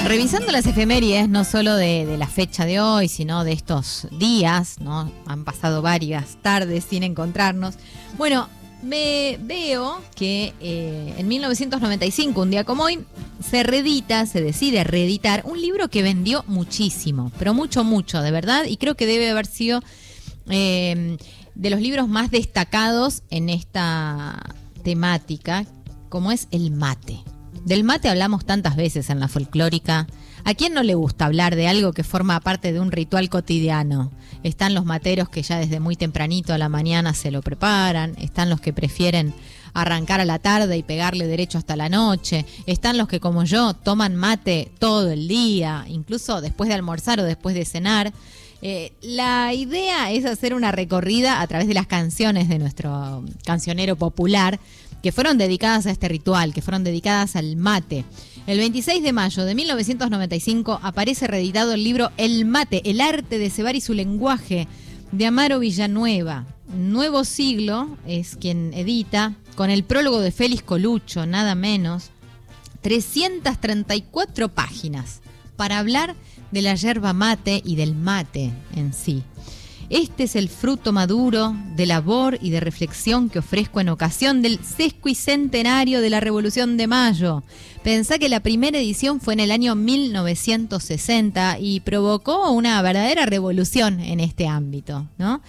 Revisando las efemérides, no solo de la fecha de hoy, sino de estos días, ¿no? Han pasado varias tardes sin encontrarnos. Bueno, me veo que en 1995, un día como hoy, se decide reeditar un libro que vendió muchísimo, pero mucho, de verdad, y creo que debe haber sido de los libros más destacados en esta temática, como es el mate. Del mate hablamos tantas veces en la folclórica. ¿A quién no le gusta hablar de algo que forma parte de un ritual cotidiano? Están los materos que ya desde muy tempranito a la mañana se lo preparan, están los que prefieren arrancar a la tarde y pegarle derecho hasta la noche, están los que como yo toman mate todo el día, incluso después de almorzar o después de cenar. La idea es hacer una recorrida a través de las canciones de nuestro cancionero popular que fueron dedicadas a este ritual, que fueron dedicadas al mate. El 26 de mayo de 1995 aparece reeditado el libro El mate, el arte de cebar y su lenguaje, de Amaro Villanueva. Nuevo Siglo es quien edita, con el prólogo de Félix Colucho, nada menos, 334 páginas para hablar de la yerba mate y del mate en sí. Este es el fruto maduro de labor y de reflexión que ofrezco en ocasión del sesquicentenario de la Revolución de Mayo. Pensá que la primera edición fue en el año 1960 y provocó una verdadera revolución en este ámbito, ¿no?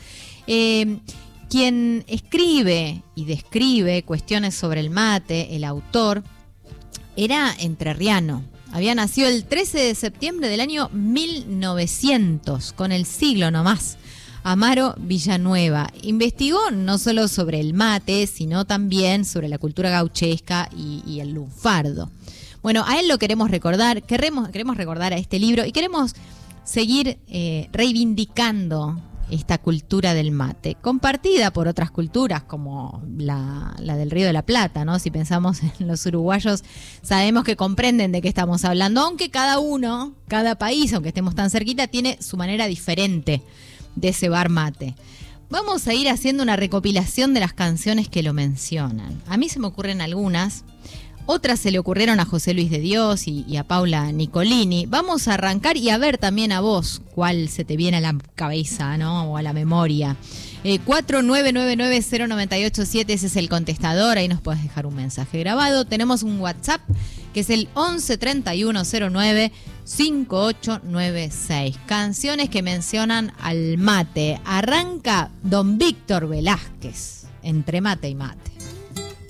Quien escribe y describe cuestiones sobre el mate, el autor, era entrerriano. Había nacido el 13 de septiembre del año 1900, con el siglo nomás. Amaro Villanueva investigó no solo sobre el mate, sino también sobre la cultura gauchesca y el lunfardo. Bueno, a él lo queremos recordar, queremos recordar a este libro y queremos seguir reivindicando esta cultura del mate, compartida por otras culturas como la del Río de la Plata, ¿no? Si pensamos en los uruguayos, sabemos que comprenden de qué estamos hablando, aunque cada país, aunque estemos tan cerquita, tiene su manera diferente de cebar mate. Vamos a ir haciendo una recopilación de las canciones que lo mencionan. A mí se me ocurren algunas, otras se le ocurrieron a José Luis de Dios y a Paula Nicolini. Vamos a arrancar y a ver también a vos cuál se te viene a la cabeza, ¿no? O a la memoria. 49990987, ese es el contestador, ahí nos puedes dejar un mensaje grabado. Tenemos un WhatsApp que es el 1131095896. Canciones que mencionan al mate. Arranca Don Víctor Velázquez, Entre mate y mate.